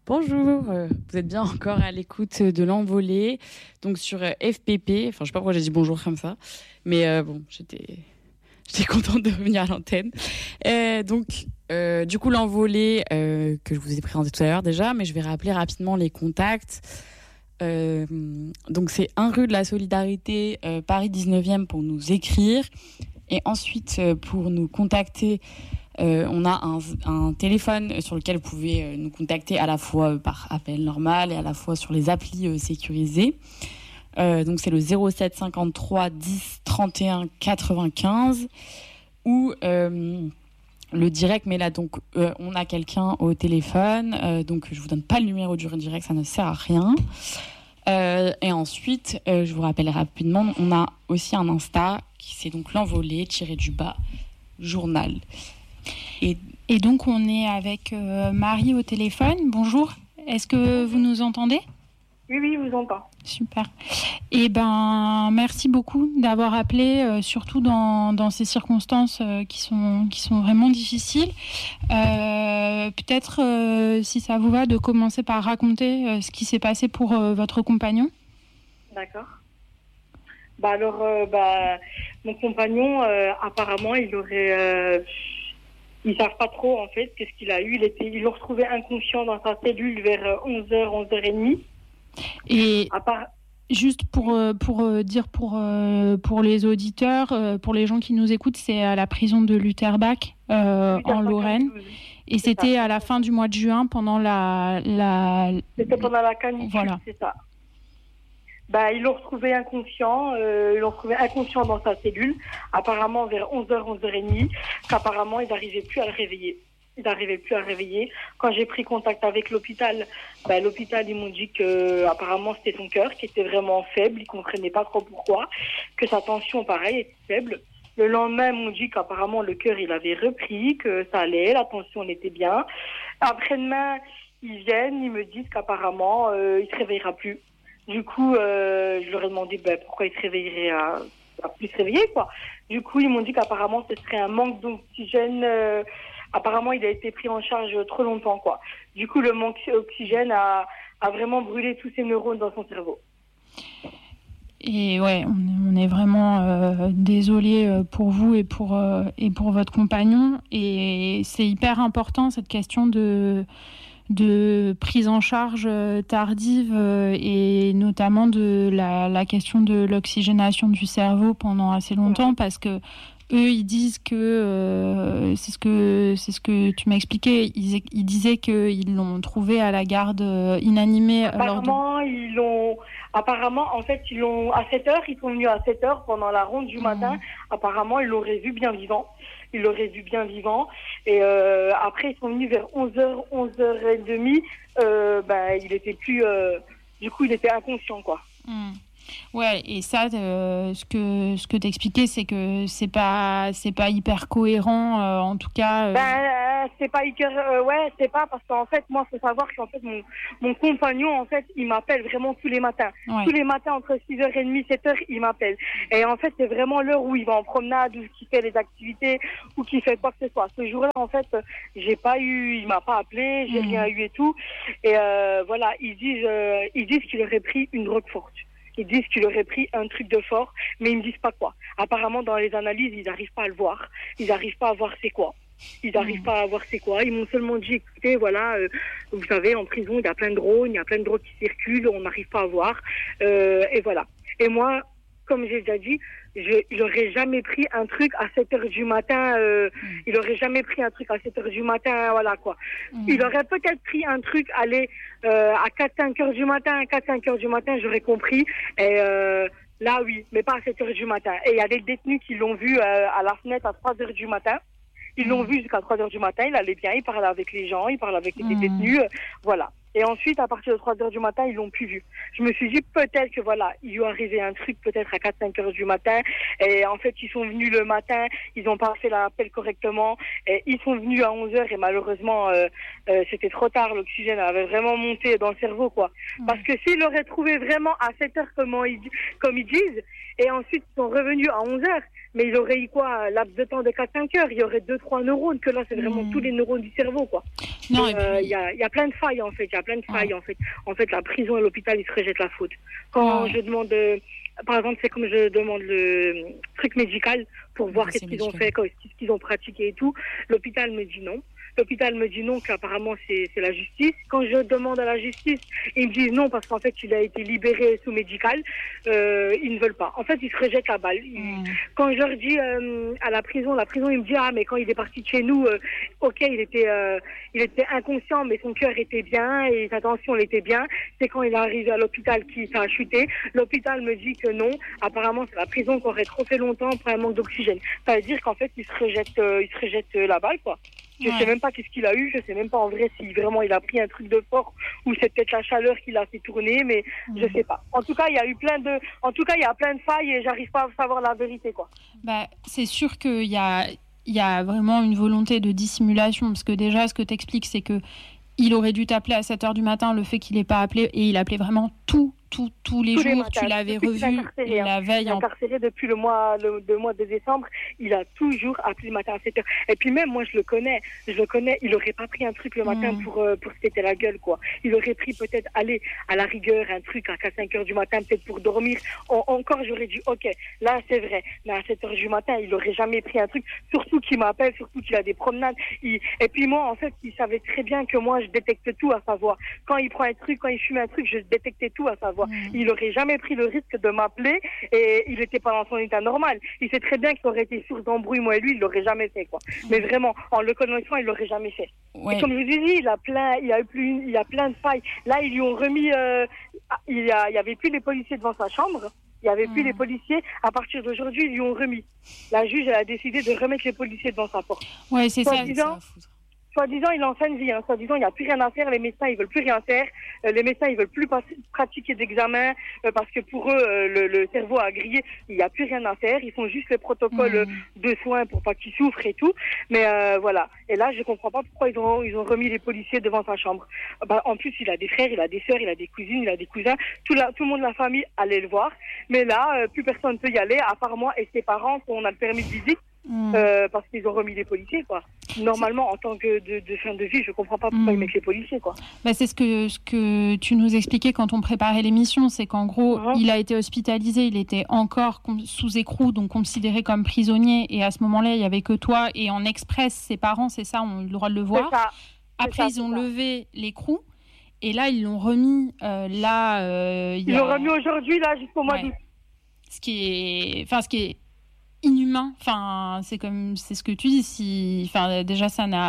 Bonjour, vous êtes bien encore à l'écoute de l'envolée, donc sur FPP. Enfin, je sais pas pourquoi j'ai dit bonjour comme ça, mais bon, j'étais contente de revenir à l'antenne. Du coup, l'envolée que je vous ai présenté tout à l'heure déjà, mais je vais rappeler rapidement les contacts. Donc, c'est 1 rue de la Solidarité, Paris 19e pour nous écrire. Et ensuite, pour nous contacter, on a un téléphone sur lequel vous pouvez nous contacter à la fois par appel normal et à la fois sur les applis sécurisées. Donc c'est le 07 53 10 31 95 ou le direct, mais là donc on a quelqu'un au téléphone, donc je vous donne pas le numéro du direct, ça ne sert à rien. Et ensuite, je vous rappelle rapidement, on a aussi un Insta qui c'est donc l'envolée _ journal. Et donc on est avec Marie au téléphone. Bonjour, est-ce que vous nous entendez ? Oui, je vous entends. Super. Eh ben, merci beaucoup d'avoir appelé, surtout dans ces circonstances qui sont vraiment difficiles. Peut-être, si ça vous va, de commencer par raconter ce qui s'est passé pour votre compagnon. D'accord. Mon compagnon, apparemment, ils savent pas trop, en fait, qu'est-ce qu'il a eu. Ils l'ont retrouvé inconscient dans sa cellule vers 11h, 11h30. Et juste pour dire pour les auditeurs, pour les gens qui nous écoutent, c'est à la prison de Lutterbach en Lorraine. Et c'était à la fin du mois de juin pendant C'était pendant la canicule, voilà. C'est ça. Ils l'ont retrouvé inconscient, dans sa cellule, apparemment vers 11h, 11h30, qu'apparemment ils n'arrivaient plus à le réveiller. Quand j'ai pris contact avec l'hôpital, l'hôpital, ils m'ont dit que apparemment c'était son cœur qui était vraiment faible, ils comprenaient pas trop pourquoi, que sa tension, pareil, était faible. Le lendemain, ils m'ont dit qu'apparemment le cœur, il avait repris, que ça allait, la tension était bien. Après-demain, ils viennent, ils me disent qu'apparemment, il se réveillera plus. Du coup, je leur ai demandé pourquoi il se réveillerait à plus se réveiller, quoi. Du coup, ils m'ont dit qu'apparemment, ce serait un manque d'oxygène. Apparemment, il a été pris en charge trop longtemps, quoi. Du coup, le manque d'oxygène a vraiment brûlé tous ses neurones dans son cerveau. Et ouais, on est vraiment désolé pour vous et pour votre compagnon. Et c'est hyper important, cette question de prise en charge tardive et notamment de la question de l'oxygénation du cerveau pendant assez longtemps, parce que eux, ils disent que c'est ce que tu m'as expliqué. Ils disaient qu'ils l'ont trouvé à la garde inanimé. Apparemment, en fait, ils l'ont à 7h. Ils sont venus à 7h pendant la ronde du matin. Apparemment, ils l'auraient vu bien vivant. Et après, ils sont venus vers 11h, 11h30. Il était plus. Du coup, il était inconscient, quoi. Ouais, et ça, ce que t'expliquais, c'est que c'est pas hyper cohérent, en tout cas. C'est pas hyper, c'est pas parce qu'en fait, moi, faut savoir qu'en fait, mon compagnon, en fait, il m'appelle vraiment tous les matins. Ouais. Tous les matins, entre 6h30, 7h, il m'appelle. Et en fait, c'est vraiment l'heure où il va en promenade, ou qu'il fait les activités, ou qu'il fait quoi que ce soit. Ce jour-là, en fait, il m'a pas appelé, j'ai rien eu et tout. Et voilà, ils disent qu'il aurait pris une drogue forte. Ils disent qu'il aurait pris un truc de fort, mais ils me disent pas quoi. Apparemment, dans les analyses, ils n'arrivent pas à le voir. Ils n'arrivent pas à voir c'est quoi. Ils m'ont seulement dit, écoutez, voilà, vous savez, en prison, il y a plein de drones, qui circulent, on n'arrive pas à voir. Et voilà. Et moi, comme j'ai déjà dit, il aurait jamais pris un truc à 7h du matin. Il aurait jamais pris un truc à 7h du matin, voilà quoi. Il aurait peut-être pris un truc, à 4-5h du matin, j'aurais compris. Et là, oui, mais pas à 7h du matin. Et il y a des détenus qui l'ont vu à la fenêtre à 3h du matin. Ils l'ont vu jusqu'à 3h du matin, il allait bien, il parlait avec les gens, il parlait avec les détenus, voilà. Et ensuite, à partir de 3h du matin, ils l'ont plus vu. Je me suis dit, peut-être que voilà, il lui arrivait un truc, peut-être à 4-5h du matin. Et en fait, ils sont venus le matin, ils ont pas fait l'appel correctement. Et ils sont venus à 11h et malheureusement, c'était trop tard. L'oxygène avait vraiment monté dans le cerveau, quoi. Parce que s'ils l'auraient trouvé vraiment à 7h, comme ils disent, et ensuite ils sont revenus à 11h, mais il aurait eu quoi, laps de temps de 4-5 heures. Il y aurait 2-3 neurones, que là, c'est vraiment tous les neurones du cerveau, quoi. Non, Il y a plein de failles, en fait. En fait, la prison et l'hôpital, ils se rejettent la faute. Quand je demande, par exemple, c'est comme je demande le truc médical pour voir qu'est-ce qu'ils ont fait, qu'est-ce qu'ils ont pratiqué et tout, l'hôpital me dit non. L'hôpital me dit non, qu'apparemment c'est la justice. Quand je demande à la justice, ils me disent non parce qu'en fait il a été libéré sous médical. Ils ne veulent pas. En fait, ils se rejettent la balle. Quand je leur dis à la prison il me dit mais quand il est parti de chez nous, ok, il était inconscient, mais son cœur était bien et sa tension était bien. C'est quand il est arrivé à l'hôpital qu'il a chuté. L'hôpital me dit que non. Apparemment, c'est la prison qui aurait trop fait longtemps pour un manque d'oxygène. Ça veut dire qu'en fait, ils se rejettent la balle, quoi. Je sais même pas qu'est-ce qu'il a eu, je sais même pas en vrai si vraiment il a pris un truc de fort ou c'est peut-être la chaleur qui l'a fait tourner, mais je sais pas. En tout cas, il y a plein de failles et j'arrive pas à savoir la vérité, quoi. C'est sûr qu'il y a vraiment une volonté de dissimulation, parce que déjà, ce que t'expliques, c'est que il aurait dû t'appeler à 7h du matin, le fait qu'il n'ait pas appelé, et il appelait vraiment tous les jours. Matins. Tu l'avais revu la veille. Il est incarcéré depuis le mois de décembre. Il a toujours appelé le matin à 7h. Et puis même, moi, je le connais. Il aurait pas pris un truc le matin pour se péter la gueule, quoi. Il aurait pris peut-être, aller à la rigueur, un truc à 5h du matin, peut-être pour dormir. Encore, j'aurais dit, ok, là, c'est vrai. Mais à 7h du matin, il aurait jamais pris un truc. Surtout qu'il m'appelle, surtout qu'il a des promenades. Et puis moi, en fait, il savait très bien que moi, je détecte tout, à savoir. Quand il prend un truc, quand il fume un truc, je détectais tout, à savoir. Il aurait jamais pris le risque de m'appeler et il était pas dans son état normal. Il sait très bien qu'il aurait été source d'embrouille, moi et lui, il l'aurait jamais fait, quoi. Mais vraiment, en le connaissant, il l'aurait jamais fait. Ouais. Et comme je vous ai dit, il y a plein de failles. Là, ils lui ont remis, il y avait plus les policiers devant sa chambre. Il y avait plus les policiers. À partir d'aujourd'hui, ils lui ont remis. La juge, elle a décidé de remettre les policiers devant sa porte. Ouais, c'est ça. Soi-disant, il est en fin de vie. Soi-disant, il n'y a plus rien à faire. Les médecins, ils veulent plus rien faire. Les médecins, ils veulent plus pratiquer d'examens parce que pour eux, le cerveau a grillé. Il n'y a plus rien à faire. Ils font juste les protocoles de soins pour pas qu'il souffre et tout. Mais voilà. Et là, je comprends pas pourquoi ils ont remis les policiers devant sa chambre. En plus, il a des frères, il a des sœurs, il a des cousines, il a des cousins. Tout le monde de la famille allait le voir. Mais là, plus personne peut y aller, à part moi et ses parents, on a le permis de visite. Parce qu'ils ont remis les policiers, quoi. Normalement, en tant que de fin de vie, je comprends pas pourquoi ils mettent les policiers, quoi. C'est ce que tu nous expliquais quand on préparait l'émission, c'est qu'en gros, il a été hospitalisé, il était encore sous écrou, donc considéré comme prisonnier, et à ce moment-là, il y avait que toi, et en express, ses parents, c'est ça, ont eu le droit de le voir. Après, ils ont levé l'écrou, et là, ils l'ont remis, ils l'ont remis aujourd'hui, là, jusqu'au mois d'août. Ce qui est inhumain, c'est ce que tu dis, déjà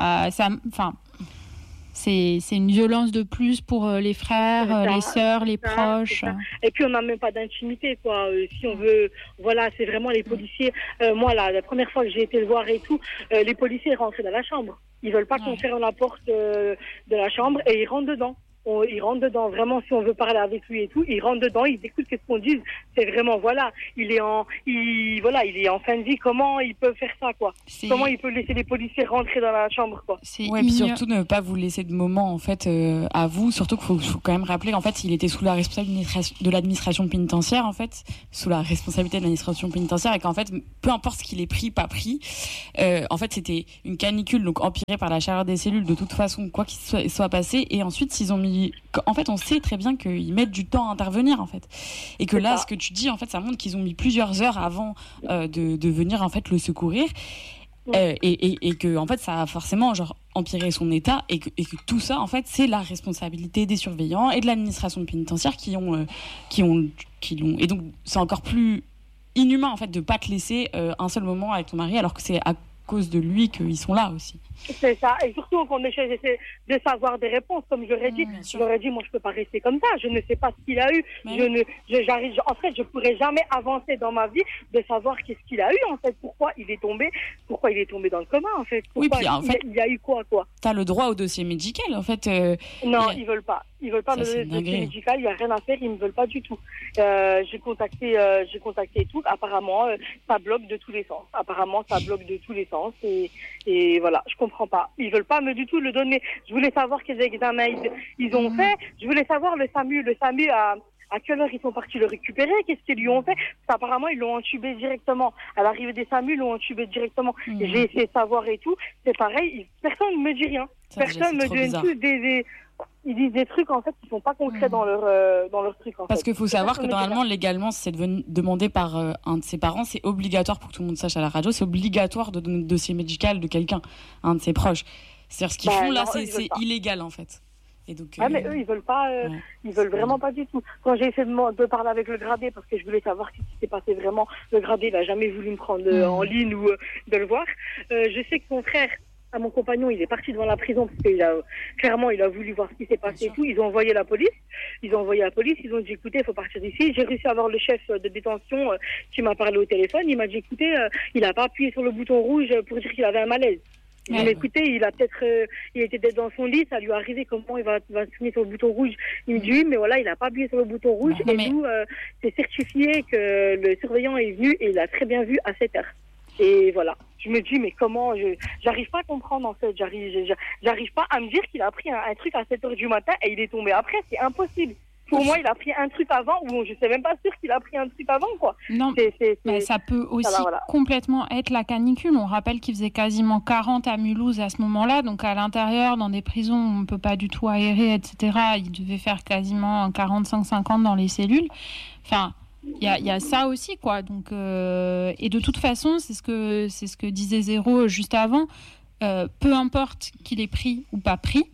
c'est une violence de plus pour les frères, les sœurs, les proches. Et puis on n'a même pas d'intimité, quoi. Si on veut, voilà, c'est vraiment les policiers. Moi, la première fois que j'ai été le voir et tout, les policiers rentraient dans la chambre. Ils veulent pas qu'on ferme la porte de la chambre et ils rentrent dedans. Il rentre dedans, vraiment, si on veut parler avec lui et tout, il rentre dedans, il écoute ce qu'on dit. C'est vraiment, voilà, il est en fin de vie. Comment il peut faire ça, quoi? Comment il peut laisser les policiers rentrer dans la chambre, quoi? Puis surtout ne pas vous laisser de moment, en fait, à vous. Surtout qu'il faut quand même rappeler, en fait, il était sous la responsabilité de l'administration pénitentiaire, en fait, sous la responsabilité de l'administration pénitentiaire, et qu'en fait, peu importe ce qu'il ait pris, pas pris, en fait, c'était une canicule, donc empirée par la chaleur des cellules, de toute façon, quoi qu'il soit passé, et ensuite, ils ont mis. En fait, on sait très bien qu'ils mettent du temps à intervenir, en fait, et que là, ce que tu dis, en fait, ça montre qu'ils ont mis plusieurs heures avant de venir, en fait, le secourir, et que, en fait, ça a forcément empiré son état, et que tout ça, en fait, c'est la responsabilité des surveillants et de l'administration pénitentiaire qui l'ont. Et donc, c'est encore plus inhumain, en fait, de pas te laisser un seul moment avec ton mari, alors que c'est à cause de lui qu'ils sont là aussi. C'est ça, et surtout qu'on essaie de savoir des réponses, comme j'aurais dit. J'aurais dit, moi je peux pas rester comme ça, je ne sais pas ce qu'il a eu. En fait, je pourrais jamais avancer dans ma vie de savoir qu'est-ce qu'il a eu, en fait, pourquoi il est tombé dans le coma, en fait. Pourquoi il y a eu quoi. T'as le droit au dossier médical, en fait. Non, ils veulent pas me donner le dossier médical, il y a rien à faire, ils ne veulent pas du tout. J'ai contacté et tout, apparemment, ça bloque de tous les sens. Et voilà, je comprends pas. Ils veulent pas du tout le donner. Je voulais savoir quels examens ils ont fait. Je voulais savoir le SAMU a À quelle heure ils sont partis le récupérer? Qu'est-ce qu'ils lui ont fait? Parce qu'apparemment, ils l'ont entubé directement. À l'arrivée des SAMU, ils l'ont entubé directement. J'ai essayé de savoir et tout. C'est pareil, personne ne me dit rien. Personne me dit tous ils disent des trucs en fait qui sont pas concrets dans leur truc en Parce fait. qu'il faut savoir que normalement légalement c'est demandé par un de ses parents, c'est obligatoire pour que tout le monde sache à la radio, c'est obligatoire de donner le dossier médical de quelqu'un, un de ses proches. C'est-à-dire ce qu'ils font là, c'est illégal en fait. Et donc, mais eux ils veulent pas, ils veulent vraiment pas du tout. Quand j'ai essayé de parler avec le gradé parce que je voulais savoir ce qui s'est passé vraiment, le gradé il a jamais voulu me prendre en ligne ou de le voir. Je sais que son frère, à mon compagnon, il est parti devant la prison parce qu'il a clairement il a voulu voir ce qui s'est passé et tout. Ils ont envoyé la police. Ils ont dit écoutez, il faut partir d'ici. J'ai réussi à avoir le chef de détention qui m'a parlé au téléphone. Il m'a dit écoutez, il a pas appuyé sur le bouton rouge pour dire qu'il avait un malaise. J'ai dit mais écoutez, il était peut-être dans son lit, ça lui est arrivé, comment il va signer sur le bouton rouge? Il me dit oui, mais voilà, il a pas appuyé sur le bouton rouge nous, c'est certifié que le surveillant est venu et il a très bien vu à 7 heures. Et voilà. Je me dis, mais comment, j'arrive pas à comprendre, en fait. J'arrive pas à me dire qu'il a pris un truc à 7 heures du matin et il est tombé après. C'est impossible. Pour moi, il a pris un truc avant ou je sais même pas sûr qu'il a pris un truc avant, quoi. Non, mais ça peut aussi complètement être la canicule. On rappelle qu'il faisait quasiment 40 à Mulhouse à ce moment-là. Donc, à l'intérieur, dans des prisons où on ne peut pas du tout aérer, etc., il devait faire quasiment 45-50 dans les cellules. Enfin... Il y a ça aussi, quoi. Donc, et de toute façon, c'est ce que disait Zéro juste avant. Peu importe qu'il ait pris ou pas pris,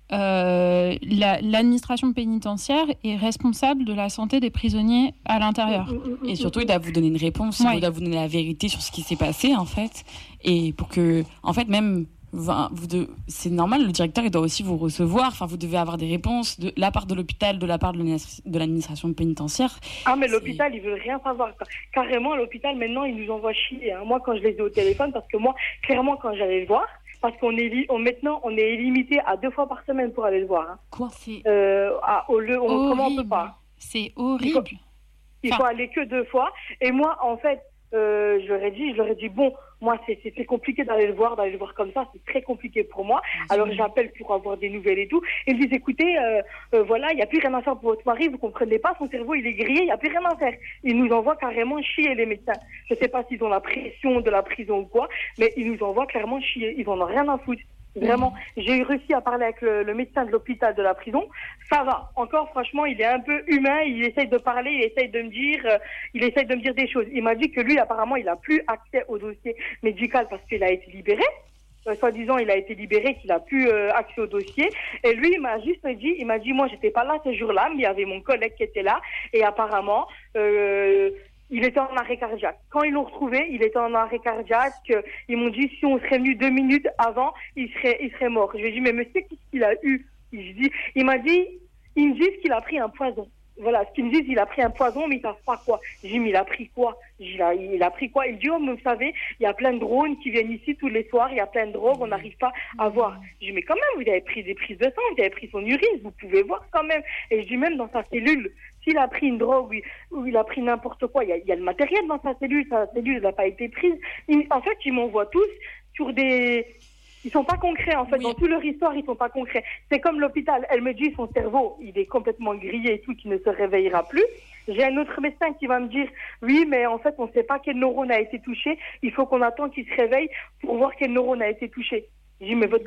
l'administration pénitentiaire est responsable de la santé des prisonniers à l'intérieur. Et surtout, il doit vous donner une réponse, il doit vous donner la vérité sur ce qui s'est passé, en fait. Et pour que, en fait, même... c'est normal, le directeur il doit aussi vous recevoir, enfin vous devez avoir des réponses de la part de l'hôpital, de la part de l'administration pénitentiaire. Mais l'hôpital ils veulent rien savoir, carrément l'hôpital maintenant ils nous envoient chier, hein. Moi quand je les ai au téléphone, parce que moi clairement quand j'allais le voir, parce maintenant on est limité à 2 fois par semaine pour aller le voir, hein. Quoi, c'est comment on peut pas, c'est horrible, il faut aller que 2 fois. Et moi en fait je leur ai dit bon, moi c'est compliqué d'aller le voir comme ça, c'est très compliqué pour moi. Alors j'appelle pour avoir des nouvelles et tout. Ils me disent écoutez, voilà, il n'y a plus rien à faire pour votre mari, vous comprenez pas, son cerveau il est grillé, il n'y a plus rien à faire. Ils nous envoient carrément chier les médecins. Je sais pas s'ils ont la pression de la prison ou quoi, mais ils nous envoient clairement chier, ils en ont rien à foutre. Vraiment, j'ai réussi à parler avec le médecin de l'hôpital de la prison. Ça va. Encore, franchement, il est un peu humain. Il essaye de parler, il essaye de me dire des choses. Il m'a dit que lui, apparemment, il a plus accès au dossier médical parce qu'il a été libéré. Soi-disant, il a été libéré, qu'il a plus accès au dossier. Et lui, il m'a juste dit, moi, j'étais pas là ce jour-là, mais il y avait mon collègue qui était là. Et apparemment, il était en arrêt cardiaque. Quand ils l'ont retrouvé, il était en arrêt cardiaque. Ils m'ont dit, si on serait venu 2 minutes avant, il serait mort. Je lui ai dit, mais monsieur, qu'est-ce qu'il a eu? Ils me disent qu'il a pris un poison. Voilà, ce qu'ils me disent, il a pris un poison, mais ils savent pas quoi. J'ai dit, mais il a pris quoi? Il a pris quoi? Il dit, oh, mais vous savez, il y a plein de drones qui viennent ici tous les soirs, il y a plein de drogues, on n'arrive pas à voir. Je dis, mais quand même, vous avez pris des prises de sang, vous avez pris son urine, vous pouvez voir quand même. Et je dis, même dans sa cellule, s'il a pris une drogue ou il a pris n'importe quoi, il y a le matériel dans sa cellule n'a pas été prise. En fait, ils m'envoient tous sur des... Ils sont pas concrets, en fait. Oui. Dans toute leur histoire, ils sont pas concrets. C'est comme l'hôpital. Elle me dit, son cerveau, il est complètement grillé et tout, qu'il ne se réveillera plus. J'ai un autre médecin qui va me dire, oui, mais en fait, on ne sait pas quel neurone a été touché. Il faut qu'on attende qu'il se réveille pour voir quel neurone a été touché. Je dis, mais votre